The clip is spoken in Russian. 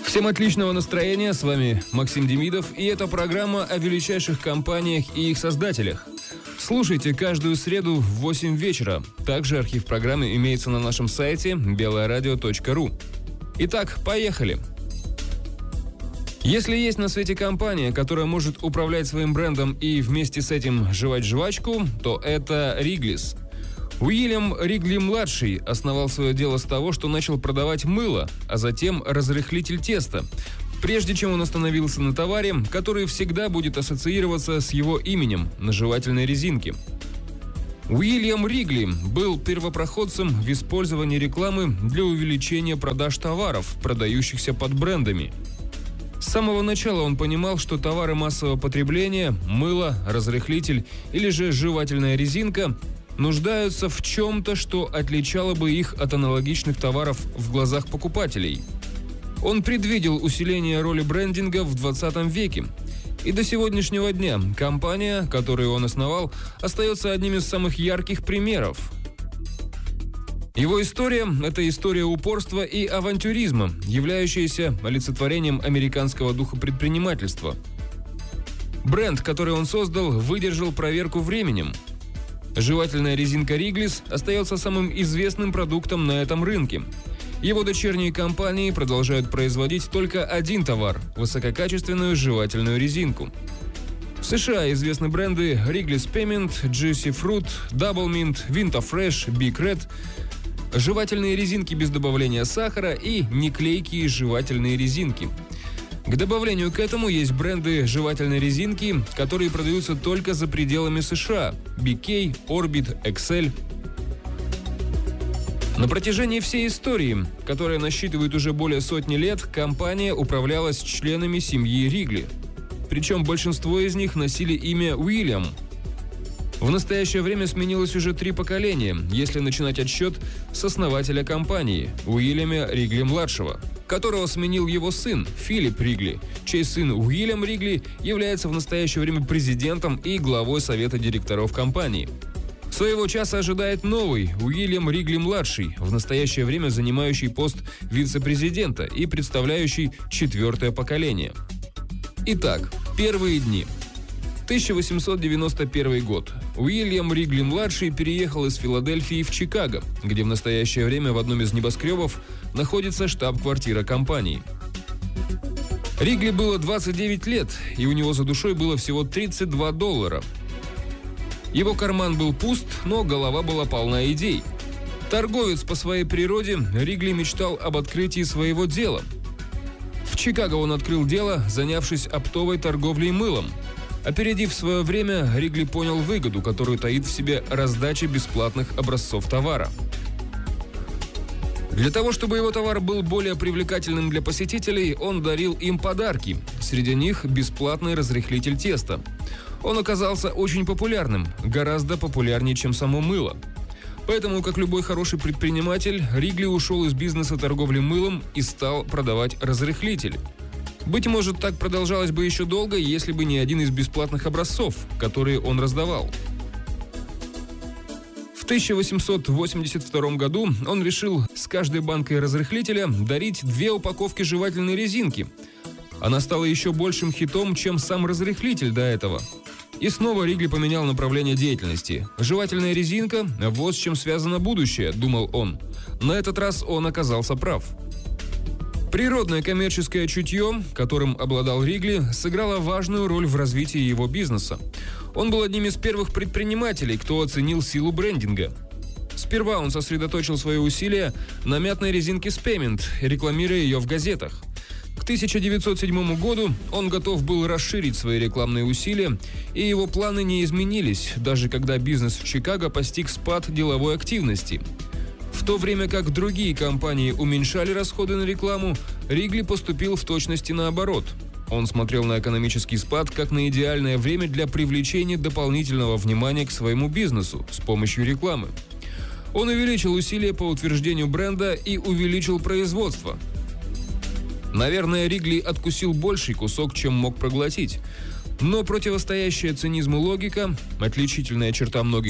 Всем отличного настроения, с вами Максим Демидов, и это программа о величайших компаниях и их создателях. Слушайте каждую среду в 8 вечера. Также архив программы имеется на нашем сайте beloradio.ru. Итак, поехали! Если есть на свете компания, которая может управлять своим брендом и вместе с этим жевать жвачку, то это Wrigley's. Уильям Ригли-младший основал свое дело с того, что начал продавать мыло, а затем разрыхлитель теста, прежде чем он остановился на товаре, который всегда будет ассоциироваться с его именем – на жевательной резинке. Уильям Ригли был первопроходцем в использовании рекламы для увеличения продаж товаров, продающихся под брендами. С самого начала он понимал, что товары массового потребления – мыло, разрыхлитель или же жевательная резинка – нуждаются в чем-то, что отличало бы их от аналогичных товаров в глазах покупателей. Он предвидел усиление роли брендинга в 20 веке. И до сегодняшнего дня компания, которую он основал, остается одним из самых ярких примеров. Его история – это история упорства и авантюризма, являющаяся олицетворением американского духа предпринимательства. Бренд, который он создал, выдержал проверку временем. Жевательная резинка Wrigley's остается самым известным продуктом на этом рынке. Его дочерние компании продолжают производить только один товар – высококачественную жевательную резинку. В США известны бренды Wrigley's Peppermint, Juicy Fruit, Double Mint, Vita Fresh, Big Red, жевательные резинки без добавления сахара и неклейкие жевательные резинки. К добавлению к этому есть бренды жевательной резинки, которые продаются только за пределами США – BK, Orbit, Excel. На протяжении всей истории, которая насчитывает уже более сотни лет, компания управлялась членами семьи Ригли. Причем большинство из них носили имя Уильям. В настоящее время сменилось уже 3 поколения, если начинать отсчет с основателя компании – Уильяма Ригли-младшего, которого сменил его сын Филипп Ригли, чей сын Уильям Ригли является в настоящее время президентом и главой совета директоров компании. Своего часа ожидает новый Уильям Ригли-младший, в настоящее время занимающий пост вице-президента и представляющий 4-е поколение. Итак, первые дни. 1891 год. Уильям Ригли-младший переехал из Филадельфии в Чикаго, где в настоящее время в одном из небоскребов находится штаб-квартира компании. Ригли было 29 лет, и у него за душой было всего $32. Его карман был пуст, но голова была полна идей. Торговец по своей природе, Ригли мечтал об открытии своего дела. В Чикаго он открыл дело, занявшись оптовой торговлей мылом. Опередив свое время, Ригли понял выгоду, которую таит в себе раздача бесплатных образцов товара. Для того, чтобы его товар был более привлекательным для посетителей, он дарил им подарки. Среди них бесплатный разрыхлитель теста. Он оказался очень популярным, гораздо популярнее, чем само мыло. Поэтому, как любой хороший предприниматель, Ригли ушел из бизнеса торговли мылом и стал продавать разрыхлитель. Быть может, так продолжалось бы еще долго, если бы не один из бесплатных образцов, которые он раздавал. В 1882 году он решил с каждой банкой разрыхлителя дарить 2 упаковки жевательной резинки. Она стала еще большим хитом, чем сам разрыхлитель до этого. И снова Ригли поменял направление деятельности. Жевательная резинка – вот с чем связано будущее, думал он. На этот раз он оказался прав. Природное коммерческое чутье, которым обладал Ригли, сыграло важную роль в развитии его бизнеса. Он был одним из первых предпринимателей, кто оценил силу брендинга. Сперва он сосредоточил свои усилия на мятной резинке Peppermint, рекламируя ее в газетах. К 1907 году он готов был расширить свои рекламные усилия, и его планы не изменились, даже когда бизнес в Чикаго постиг спад деловой активности. В то время как другие компании уменьшали расходы на рекламу, Ригли поступил в точности наоборот. Он смотрел на экономический спад как на идеальное время для привлечения дополнительного внимания к своему бизнесу с помощью рекламы. Он увеличил усилия по утверждению бренда и увеличил производство. Наверное, Ригли откусил больший кусок, чем мог проглотить. Но противостоящая цинизму логика, отличительная черта многих